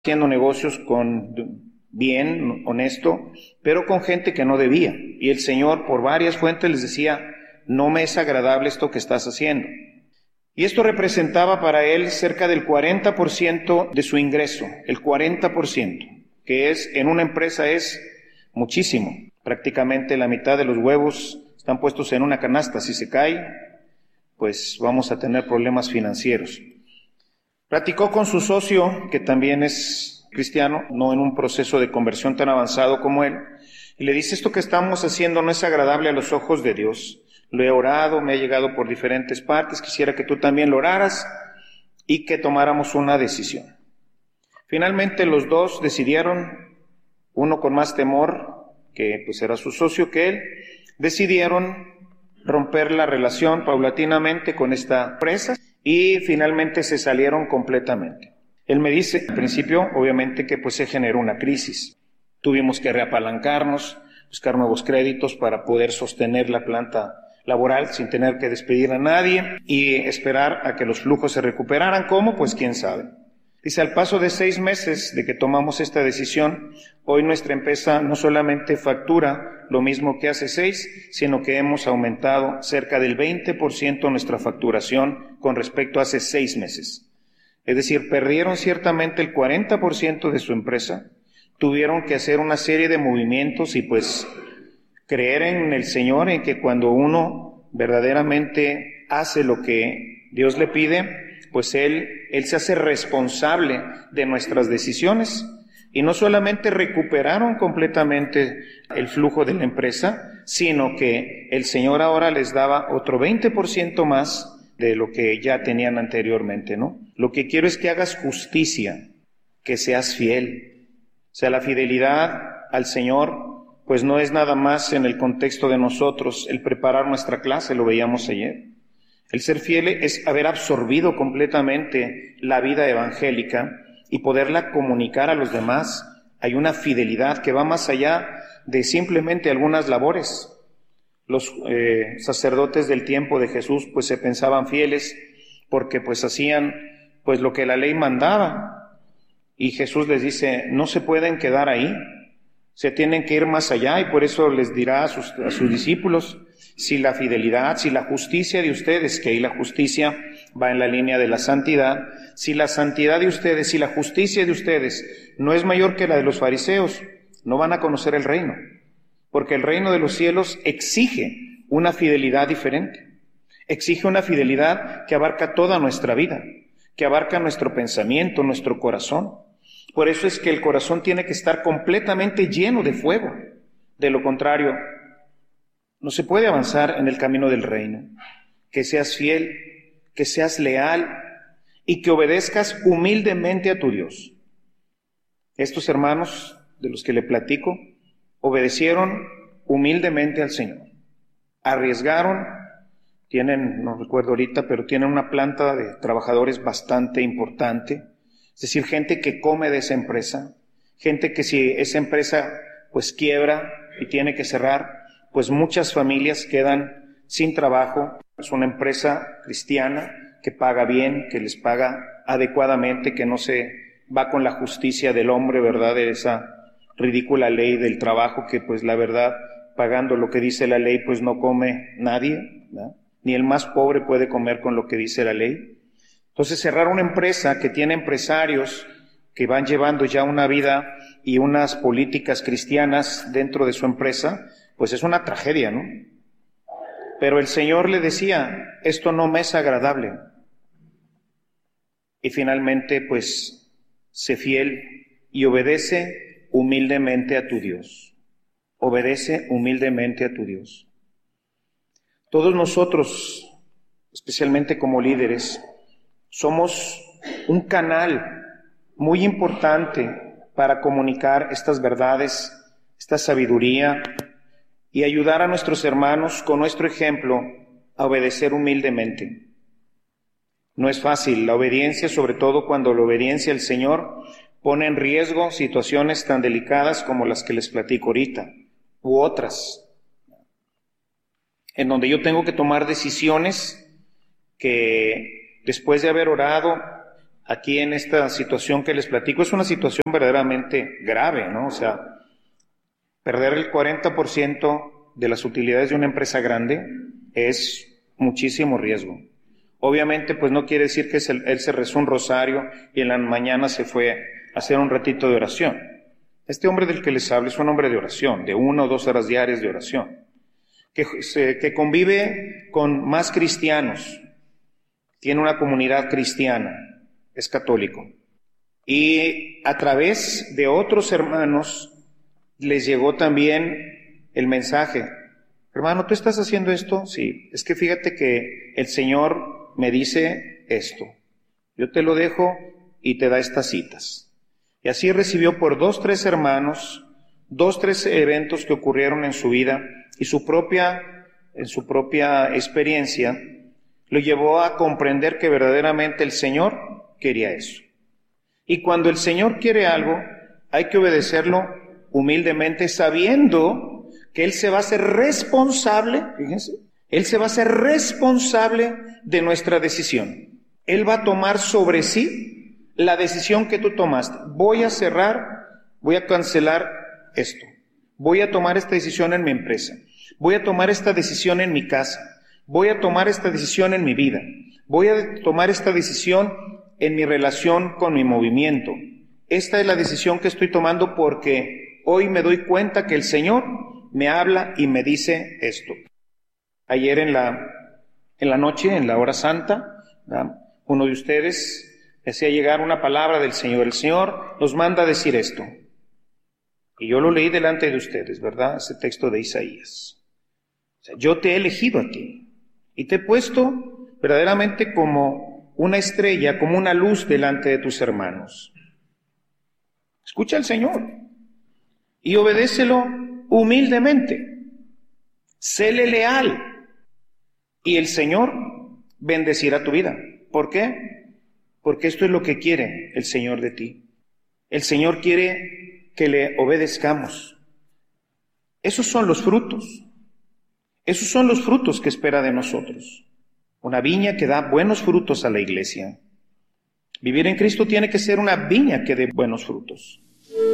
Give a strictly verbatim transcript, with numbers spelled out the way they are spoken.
haciendo negocios con bien, honesto, pero con gente que no debía. Y el Señor por varias fuentes les decía, no me es agradable esto que estás haciendo. Y esto representaba para él cerca del cuarenta por ciento de su ingreso, el cuarenta por ciento, que es en una empresa es muchísimo. Prácticamente la mitad de los huevos están puestos en una canasta. Si se cae, pues vamos a tener problemas financieros. Platicó con su socio, que también es cristiano, no en un proceso de conversión tan avanzado como él, y le dice, esto que estamos haciendo no es agradable a los ojos de Dios. Lo he orado, me ha llegado por diferentes partes, quisiera que tú también lo oraras y que tomáramos una decisión. Finalmente los dos decidieron, uno con más temor, que pues era su socio que él, decidieron romper la relación paulatinamente con esta empresa y finalmente se salieron completamente. Él me dice, al principio, obviamente que pues se generó una crisis. Tuvimos que reapalancarnos, buscar nuevos créditos para poder sostener la planta laboral sin tener que despedir a nadie y esperar a que los flujos se recuperaran. ¿Cómo? Pues quién sabe. Dice, al paso de seis meses de que tomamos esta decisión, hoy nuestra empresa no solamente factura lo mismo que hace seis, sino que hemos aumentado cerca del veinte por ciento nuestra facturación con respecto a hace seis meses. Es decir, perdieron ciertamente el cuarenta por ciento de su empresa, tuvieron que hacer una serie de movimientos y pues creer en el Señor, en que cuando uno verdaderamente hace lo que Dios le pide, pues Él, Él se hace responsable de nuestras decisiones. Y no solamente recuperaron completamente el flujo de la empresa, sino que el Señor ahora les daba otro veinte por ciento más de lo que ya tenían anteriormente, ¿no? Lo que quiero es que hagas justicia, que seas fiel. O sea, la fidelidad al Señor pues no es nada más en el contexto de nosotros el preparar nuestra clase, lo veíamos ayer. El ser fiel es haber absorbido completamente la vida evangélica y poderla comunicar a los demás. Hay una fidelidad que va más allá de simplemente algunas labores. Los eh, sacerdotes del tiempo de Jesús pues se pensaban fieles porque pues hacían pues lo que la ley mandaba. Y Jesús les dice, no se pueden quedar ahí. Se tienen que ir más allá y por eso les dirá a sus, a sus discípulos, si la fidelidad, si la justicia de ustedes, que ahí la justicia va en la línea de la santidad, si la santidad de ustedes, si la justicia de ustedes no es mayor que la de los fariseos, no van a conocer el reino, porque el reino de los cielos exige una fidelidad diferente, exige una fidelidad que abarca toda nuestra vida, que abarca nuestro pensamiento, nuestro corazón. Por eso es que el corazón tiene que estar completamente lleno de fuego. De lo contrario, no se puede avanzar en el camino del reino. Que seas fiel, que seas leal y que obedezcas humildemente a tu Dios. Estos hermanos de los que le platico obedecieron humildemente al Señor. Arriesgaron, tienen, no recuerdo ahorita, pero tienen una planta de trabajadores bastante importante. Es decir, gente que come de esa empresa, gente que si esa empresa pues quiebra y tiene que cerrar, pues muchas familias quedan sin trabajo. Es una empresa cristiana que paga bien, que les paga adecuadamente, que no se va con la justicia del hombre, ¿verdad? De esa ridícula ley del trabajo que pues la verdad, pagando lo que dice la ley, pues no come nadie, ¿verdad? Ni el más pobre puede comer con lo que dice la ley. Entonces, cerrar una empresa que tiene empresarios que van llevando ya una vida y unas políticas cristianas dentro de su empresa, pues es una tragedia, ¿no? Pero el Señor le decía, esto no me es agradable. Y finalmente, pues, sé fiel y obedece humildemente a tu Dios. Obedece humildemente a tu Dios. Todos nosotros, especialmente como líderes, somos un canal muy importante para comunicar estas verdades, esta sabiduría y ayudar a nuestros hermanos con nuestro ejemplo a obedecer humildemente. No es fácil la obediencia, sobre todo cuando la obediencia al Señor pone en riesgo situaciones tan delicadas como las que les platico ahorita, u otras, en donde yo tengo que tomar decisiones que después de haber orado, aquí en esta situación que les platico, es una situación verdaderamente grave, ¿no? O sea, perder el cuarenta por ciento de las utilidades de una empresa grande es muchísimo riesgo. Obviamente, pues no quiere decir que él se rezó un rosario y en la mañana se fue a hacer un ratito de oración. Este hombre del que les hablo es un hombre de oración, de una o dos horas diarias de oración, que, se, que convive con más cristianos, tiene una comunidad cristiana, es católico. Y a través de otros hermanos les llegó también el mensaje: hermano, ¿tú estás haciendo esto? Sí, es que fíjate que el Señor me dice esto. Yo te lo dejo y te da estas citas. Y así recibió por dos, tres hermanos, dos, tres eventos que ocurrieron en su vida y su propia, en su propia experiencia lo llevó a comprender que verdaderamente el Señor quería eso. Y cuando el Señor quiere algo, hay que obedecerlo humildemente, sabiendo que Él se va a hacer responsable, fíjense, Él se va a hacer responsable de nuestra decisión. Él va a tomar sobre sí la decisión que tú tomaste. Voy a cerrar, voy a cancelar esto. Voy a tomar esta decisión en mi empresa. Voy a tomar esta decisión en mi casa. Voy a tomar esta decisión en mi vida. Voy a tomar esta decisión en mi relación con mi movimiento. Esta es la decisión que estoy tomando porque hoy me doy cuenta que el Señor me habla y me dice esto. Ayer en la, en la noche, en la hora santa, ¿verdad?, uno de ustedes hacía llegar una palabra del Señor. El Señor nos manda a decir esto. Y yo lo leí delante de ustedes, ¿verdad? Ese texto de Isaías. O sea, yo te he elegido a ti y te he puesto verdaderamente como una estrella, como una luz delante de tus hermanos. Escucha al Señor y obedécelo humildemente. Séle leal y el Señor bendecirá tu vida. ¿Por qué? Porque esto es lo que quiere el Señor de ti. El Señor quiere que le obedezcamos. Esos son los frutos. Esos son los frutos que espera de nosotros. Una viña que da buenos frutos a la iglesia. Vivir en Cristo tiene que ser una viña que dé buenos frutos.